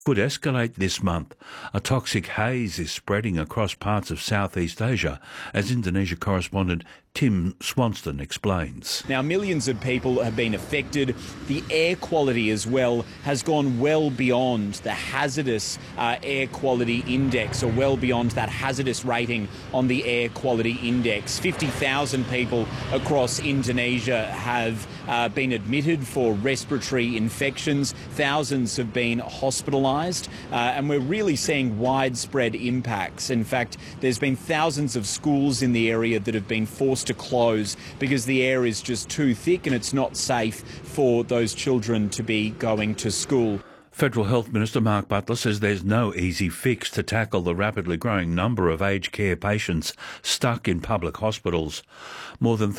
could escalate this month. A toxic haze is spreading across parts of Southeast Asia, as Indonesia correspondent Tim Swanston explains. Now, millions of people have been affected. The air quality as well has gone well beyond the hazardous air quality index, or well beyond that hazardous rating on the air quality index. 50,000 people across Indonesia have been admitted for respiratory infections. Thousands have been hospitalised, and we're really seeing widespread impacts. In fact, there's been thousands of schools in the area that have been forced to close because the air is just too thick and it's not safe for those children to be going to school. Federal Health Minister Mark Butler says there's no easy fix to tackle the rapidly growing number of aged care patients stuck in public hospitals. More than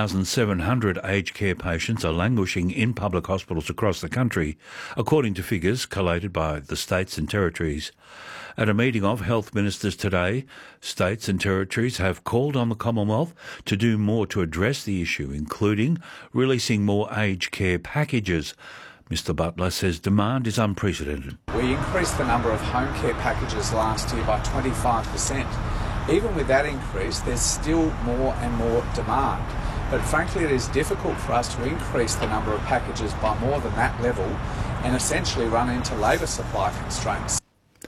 3,700 aged care patients are languishing in public hospitals across the country, according to figures collated by the states and territories. At a meeting of health ministers today, states and territories have called on the Commonwealth to do more to address the issue, including releasing more aged care packages. Mr Butler says demand is unprecedented. We increased the number of home care packages last year by 25%. Even with that increase, there's still more and more demand. But frankly, it is difficult for us to increase the number of packages by more than that level and essentially run into labour supply constraints.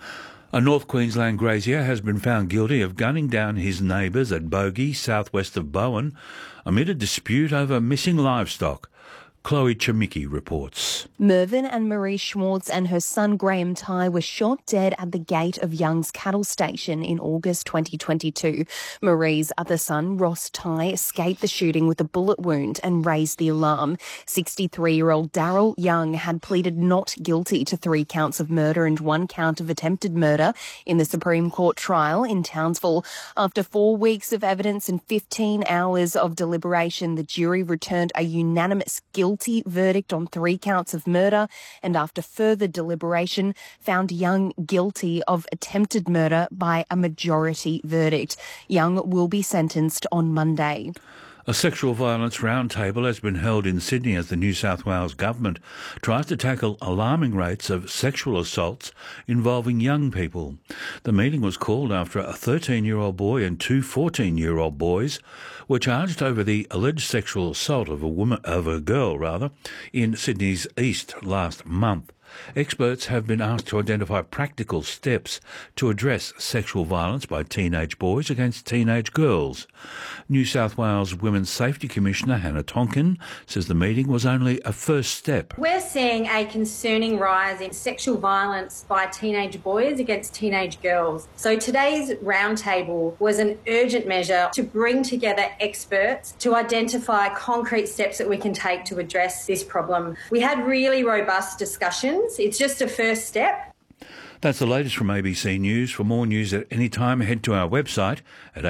A North Queensland grazier has been found guilty of gunning down his neighbours at Bogey, southwest of Bowen, amid a dispute over missing livestock. Chloe Chemicki reports. Mervyn and Marie Schwartz and her son Graham Tighe were shot dead at the gate of Young's cattle station in August 2022. Marie's other son, Ross Tighe, escaped the shooting with a bullet wound and raised the alarm. 63-year-old Daryl Young had pleaded not guilty to 3 counts of murder and 1 count of attempted murder in the Supreme Court trial in Townsville. After 4 weeks of evidence and 15 hours of deliberation, the jury returned a unanimous guilty verdict on 3 counts of murder, and after further deliberation found Young guilty of attempted murder by a majority verdict. Young will be sentenced on Monday. A sexual violence roundtable has been held in Sydney as the New South Wales government tries to tackle alarming rates of sexual assaults involving young people. The meeting was called after a 13-year-old boy and 2 14-year-old boys were charged over the alleged sexual assault of a girl in Sydney's East last month. Experts have been asked to identify practical steps to address sexual violence by teenage boys against teenage girls. New South Wales Women's Safety Commissioner Hannah Tonkin says the meeting was only a first step. We're seeing a concerning rise in sexual violence by teenage boys against teenage girls. So today's roundtable was an urgent measure to bring together experts to identify concrete steps that we can take to address this problem. We had really robust discussions. It's just a first step. That's the latest from ABC News. For more news at any time, head to our website at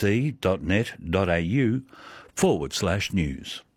abc.net.au/news.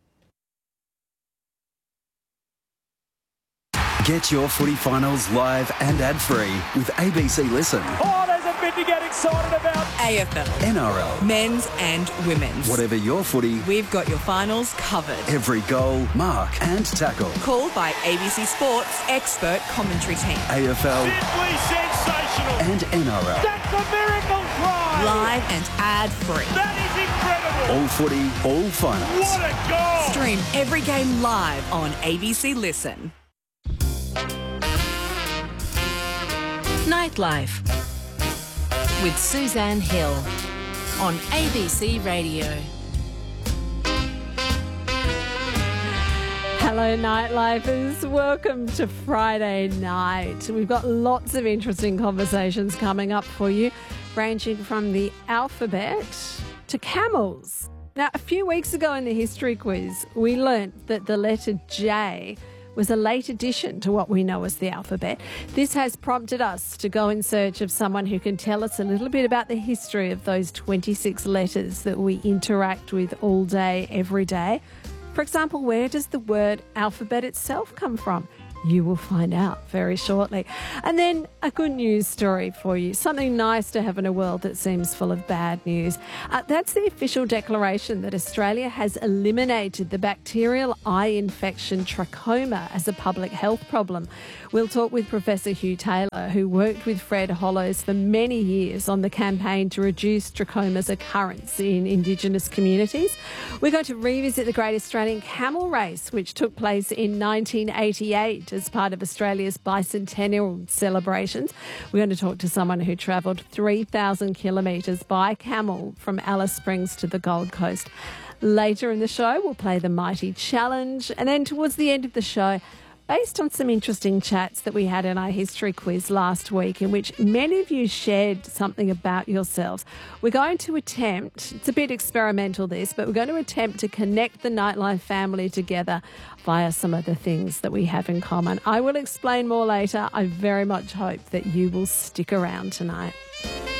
Get your footy finals live and ad-free with ABC Listen. Oh, there's a bit to get excited about. AFL, NRL, men's and women's. Whatever your footy, We've got your finals covered. every goal, mark and tackle. Called by ABC Sports expert commentary team. AFL Simply sensational. and NRL. That's a miracle try. Live and ad-free. That is incredible. All footy, all finals. What a goal. Stream every game live on ABC Listen. Nightlife with Suzanne Hill on ABC Radio. Hello, Nightlifers. Welcome to Friday night. We've got lots of interesting conversations coming up for you, ranging from the alphabet to camels. Now, a few weeks ago in the history quiz, we learnt that the letter J was a late addition to what we know as the alphabet. This has prompted us to go in search of someone who can tell us a little bit about the history of those 26 letters that we interact with all day, every day. For example, where does the word alphabet itself come from? You will find out very shortly. And then a good news story for you. Something nice to have in a world that seems full of bad news. That's the official declaration that Australia has eliminated the bacterial eye infection trachoma as a public health problem. We'll talk with Professor Hugh Taylor, who worked with Fred Hollows for many years on the campaign to reduce trachoma's occurrence in Indigenous communities. We're going to revisit the Great Australian Camel Race, which took place in 1988 as part of Australia's bicentennial celebrations. We're going to talk to someone who travelled 3,000 kilometres by camel from Alice Springs to the Gold Coast. Later in the show, we'll play the Mighty Challenge. And then towards the end of the show, based on some interesting chats that we had in our history quiz last week, in which many of you shared something about yourselves, we're going to attempt, it's a bit experimental this, but we're going to attempt to connect the Nightline family together via some of the things that we have in common. I will explain more later. I very much hope that you will stick around tonight.